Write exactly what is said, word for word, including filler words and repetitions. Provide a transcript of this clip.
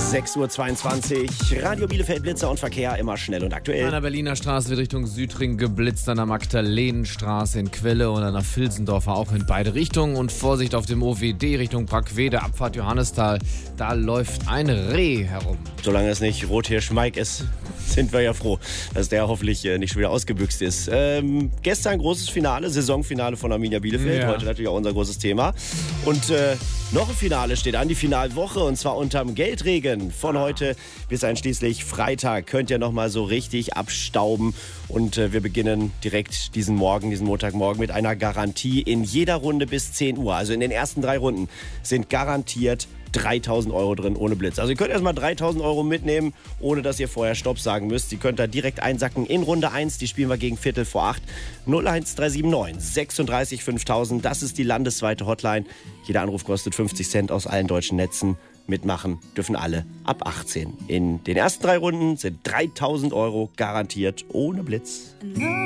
sechs Uhr zweiundzwanzig, Radio Bielefeld, Blitzer und Verkehr, immer schnell und aktuell. An der Berliner Straße wird Richtung Südring geblitzt, an der Magdalenenstraße in Quelle und an der Vilsendorfer auch in beide Richtungen. Und Vorsicht auf dem O W D Richtung Brackwede, Abfahrt Johannisthal, da läuft ein Reh herum. Solange es nicht Rothirsch Mike ist, sind wir ja froh, dass der hoffentlich nicht schon wieder ausgebüxt ist. Ähm, gestern großes Finale, Saisonfinale von Arminia Bielefeld, ja. Heute natürlich auch unser großes Thema. Und äh, noch ein Finale steht an, die Finalwoche, und zwar unterm Geldregen. Von heute bis einschließlich Freitag könnt ihr nochmal so richtig abstauben. Und äh, wir beginnen direkt diesen Morgen, diesen Montagmorgen mit einer Garantie in jeder Runde bis zehn Uhr. Also in den ersten drei Runden sind garantiert dreitausend Euro drin ohne Blitz. Also ihr könnt erstmal dreitausend Euro mitnehmen, ohne dass ihr vorher Stopp sagen müsst. Ihr könnt da direkt einsacken in Runde eins. Die spielen wir gegen Viertel vor acht. null eins drei sieben neun sechsunddreißig fünftausend. Das ist die landesweite Hotline. Jeder Anruf kostet fünfzig Cent aus allen deutschen Netzen. Mitmachen dürfen alle ab achtzehn. In den ersten drei Runden sind dreitausend Euro garantiert ohne Blitz.